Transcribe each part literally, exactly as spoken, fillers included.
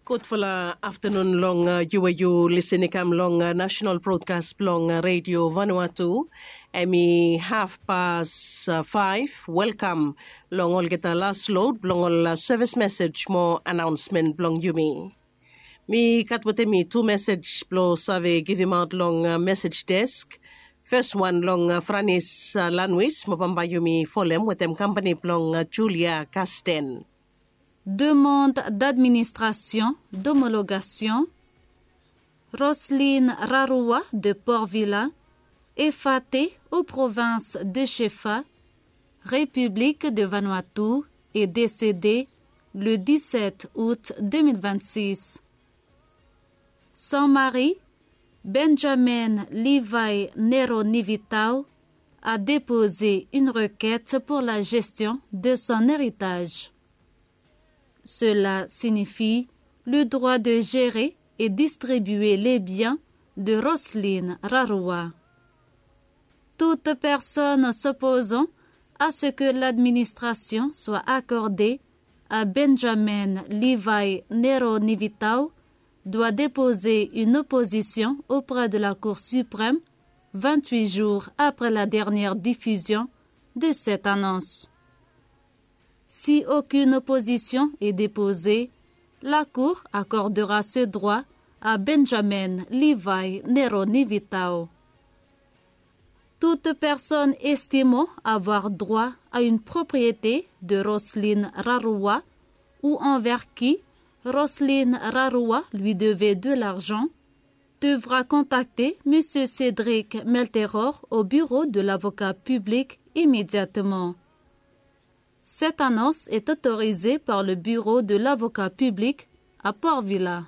Good for the afternoon long uh, you you listening kam long uh, national broadcast long uh, radio Vanuatu. Emi half past uh, five. Welcome long all get a last load long all uh, service message more announcement long you me. Me katwate me two message blow save give him out long uh, message desk. First one long uh, Franis uh, Lanwis mopamba mi folem with them company long uh, Julia Casten. Demande d'administration, d'homologation. Roselyne Rarua de Port-Vila, F A T aux provinces de Shefa, République de Vanuatu, est décédée le dix-sept août deux mille vingt-six. Son mari, Benjamin Levi Nero Nivitao, a déposé une requête pour la gestion de son héritage. Cela signifie le droit de gérer et distribuer les biens de Roselyne Rarua. Toute personne s'opposant à ce que l'administration soit accordée à Benjamin Levi Nero Nivitao doit déposer une opposition auprès de la Cour suprême vingt-huit jours après la dernière diffusion de cette annonce. Si aucune opposition est déposée, la Cour accordera ce droit à Benjamin Levi Nero Nivitao. Toute personne estimant avoir droit à une propriété de Roselyne Rarua ou envers qui Roselyne Rarua lui devait de l'argent devra contacter M. Cédric Melteror au bureau de l'avocat public immédiatement. Cette annonce est autorisée par le bureau de l'avocat public à Port-Vila.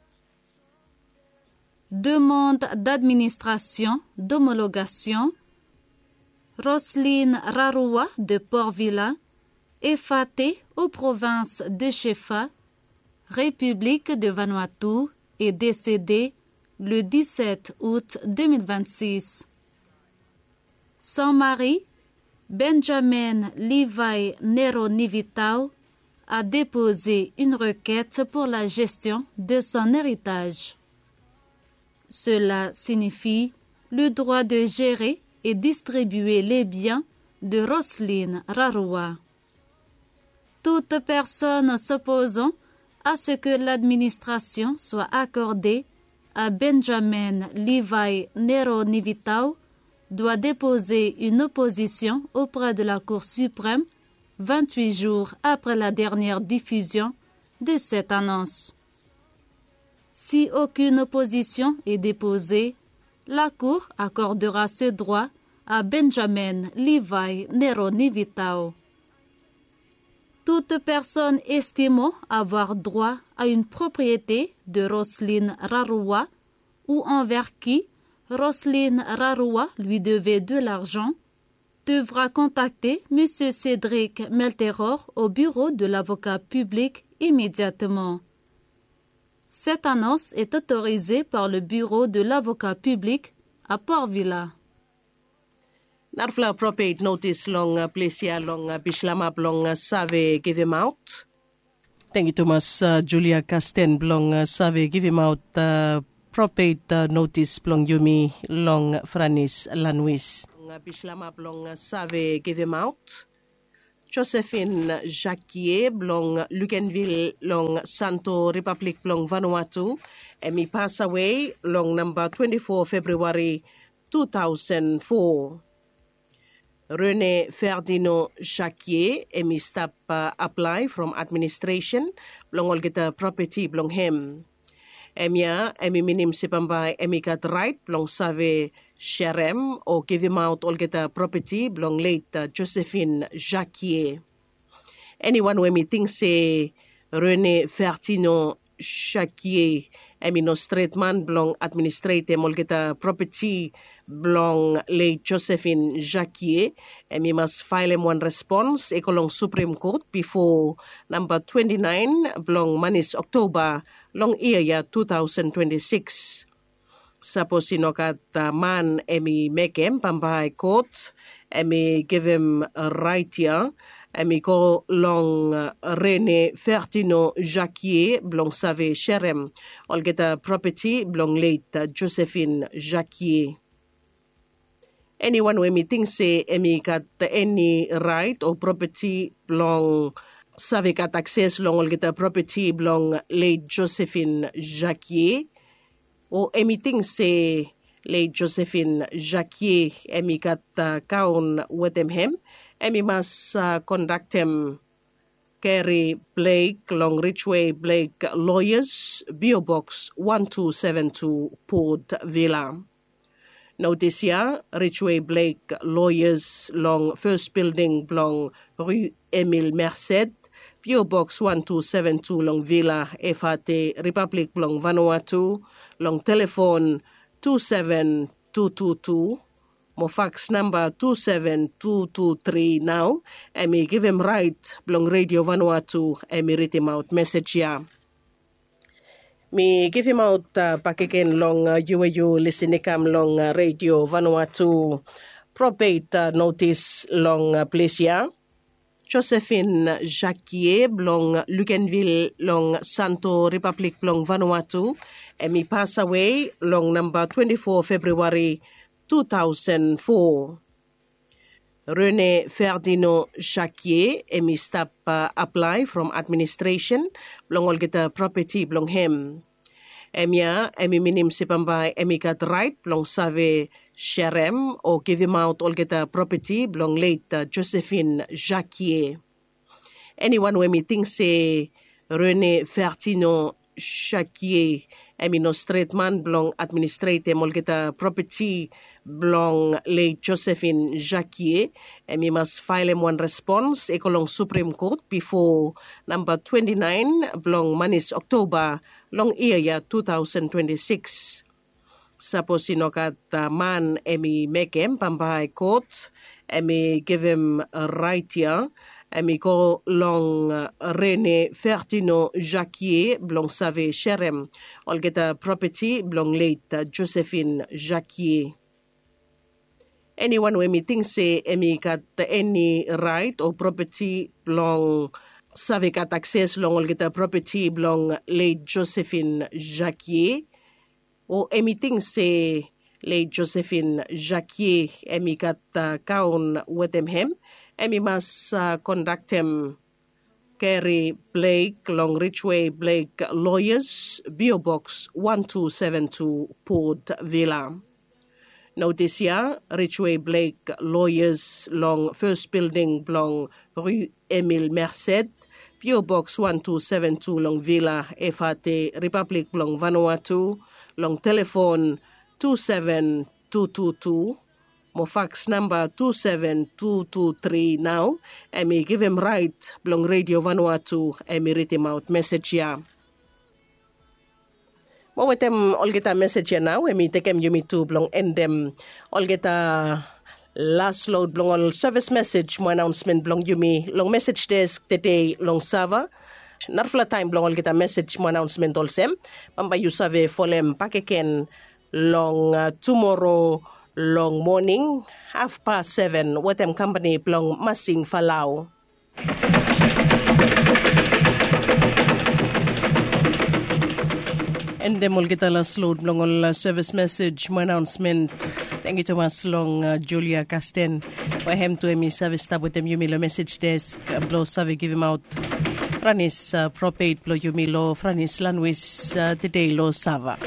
Demande d'administration, d'homologation. Roselyne Rarua de Port-Vila, F A T aux provinces de Shefa, République de Vanuatu, est décédée le dix-sept août deux mille vingt-six. Son mari, Benjamin Levi Nero Nivitao, a déposé une requête pour la gestion de son héritage. Cela signifie le droit de gérer et distribuer les biens de Roselyne Rarua. Toute personne s'opposant à ce que l'administration soit accordée à Benjamin Levi Nero Nivitao doit déposer une opposition auprès de la Cour suprême vingt-huit jours après la dernière diffusion de cette annonce. Si aucune opposition est déposée, la Cour accordera ce droit à Benjamin Levi Nero Nivitao. Toute personne estimant avoir droit à une propriété de Roselyne Rarua ou envers qui Roselyne Rarua lui devait de l'argent devra contacter M. Cédric Melteror au bureau de l'avocat public immédiatement. Cette annonce est autorisée par le bureau de l'avocat public à Port-Vila. Narfla appropriate notice long uh, plesia long uh, bislama long uh, save give him out. Thank you Thomas uh, Julia Casten long uh, save give him out uh, appropriate uh, notice long yumi long Franis Lanwis. Long uh, bislama long uh, save give him out. Josephine Jacquier long Luganville long Santo Republic long Vanuatu and he passed away long number twenty-fourth February two thousand four. René Ferdinand Jacquier emi stop uh, apply from administration long all get a property belong him. Emia emi minim sipambay emi got right belong save Sherem or give him out all get a property belong late uh, Josephine Jacquier. Anyone when me think say René Ferdinand Jacquier emi no straight man belong administrative all get a property belong late Josephine Jacquier and we must file him one response ekolong Supreme Court before number twenty-nine belong manis October long year ya two thousand twenty-six. Suppose sinokat uh, man emi make him pambahay court emi give him a right here emi ko long uh, Rene Ferdinand Jacquier blong save Sherem olgeta property blong late uh, Josephine Jacquier. Anyone when me think say emi kat any right or property belong save kat access long olgeta property belong late Josephine Jacquier or emi think say late Josephine Jacquier emi kat uh, kaun wetem hem emi mas uh, conduct him Kerry Blake long Richway Blake Lawyers P O Box one two seven two Port Villa. Notice here, Richway Blake Lawyers long First Building long Rue Emile Merced, P O Box one two seven two long Villa F A T Republic long Vanuatu, long telephone two seven two two two, mo fax number two seven two two three now, and me give him right long Radio Vanuatu and me read him out message here. Me give him out uh, back again long uh, U A U listening cam long uh, Radio Vanuatu probate uh, notice long uh, place here. Josephine Jacquier long Luganville long Santo Republic long Vanuatu and me pass away long number twenty-four February two thousand four. Rene Ferdinand Jacquier emi stop uh, apply from administration blong olgeta property blong hem. Emia emi minim sipambay emi kat right blong save Sherem or give him out olgeta property blong late uh, Josephine Jacquier. Anyone when me think say Rene Ferdinand Jacquier emi no straight man blong administrator molgeta property blong late Josephine Jacquier and we must file him one response ekolong Supreme Court before number twenty-nine blong manis October long year two thousand twenty-six. Suppose sinokat uh, man emi mekem pambahay court emi give him a right here emi ko long uh, Rene Ferdinand Jacquier blong save Sherem olgeta property blong late uh, Josephine Jacquier. Anyone when me think say emi kat any right or property belong save kat access long olgeta property belong late Josephine Jacquier or emi think say late Josephine Jacquier emi kat uh, kaun wetem hem emi mas uh, conduct him Kerry Blake long Richway Blake Lawyers P O Box one two seven two Port Villa. Notice here, Richway Blake Lawyers long First Building long Rue Emile Merced, P O Box one two seven two long Villa F A T Republic long Vanuatu, long telephone two seven two two two, mo fax number two seven two two three now, and me give him right long Radio Vanuatu and me read him out message here. Mawetem olgeta message ya now, emi tekem yumi tu blong endem olgeta last load blong all service message mo announcement blong yumi long message desk today long sava. Narfla time blong olgeta message mo announcement olsem. Mamba you save folem pakeken long uh, tomorrow long morning half past seven. Wetem company blong masing falau. And then we'll get a last load long all service message, my announcement. Thank you to mas long uh, Julia Casten. Why hem to emi service tab with them yumilo message desk. Blow save give him out. Franis uh, propate blow yumilo. Franis lanwis uh, today lo sava.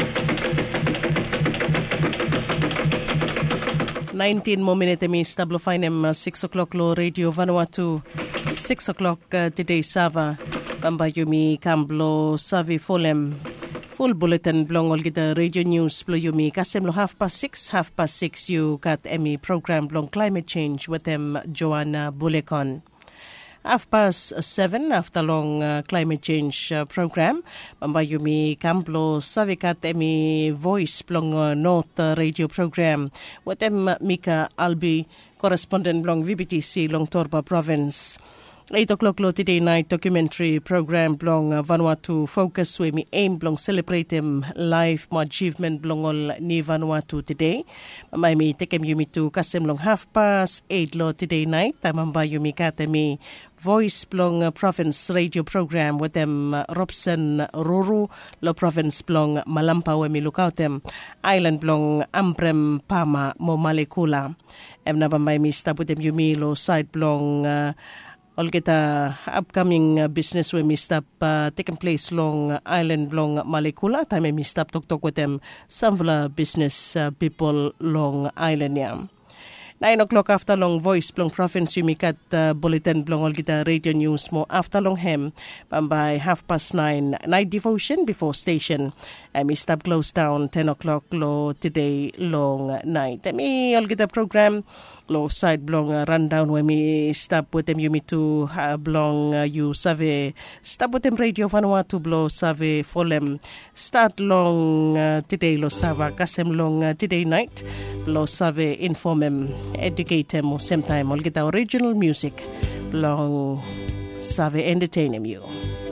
Nineteen more minutes emi stablo fine em uh, six o'clock lo Radio Vanuatu. Six o'clock uh, today sava. Bamba yumi kamblo savi folem. Full bulletin blong olgita radio news blo yumi kasem lo half past six, half past six you kat emi program blong climate change with them Joanna Bulekon. Half past seven after long uh, climate change uh, program, bamba yumi kamblo savikat emi voice blong uh, North uh, radio program with them uh, Mika Albi correspondent blong V B T C long Torba province. eight o'clock lo today night documentary program blong uh, Vanuatu Focus where me aim blong celebrate them life mo achievement blong all ni Vanuatu today. Mamay mi tekem yumi to kasem long half past eight lo today night. Tamamba yumi kata mi voice blong uh, province radio program with them uh, Robson Ruru lo province blong Malampa we mi look out them island blong Ambrem Pama mo Malekula. Em na bambay mi stop with them yumi lo side blong uh, all kita upcoming uh, business we mi stop uh, taking place long island long Malekula. Time mi stop talk talk with them some business uh, people long island yam. Nine o'clock after long voice blong province yumikat uh, bulletin blong all kita radio news mo after long hem by half past nine night devotion before station. I mi stop close down ten o'clock lo today long night. I mi all kita program lo side blong uh, rundown when mi stop with them yumi to uh, blong uh, you save stop with them radio Vanuatu blo save folem start long uh, today lo sava kasem long uh, today night lo save informem educate them same time all get our original music long save entertain you.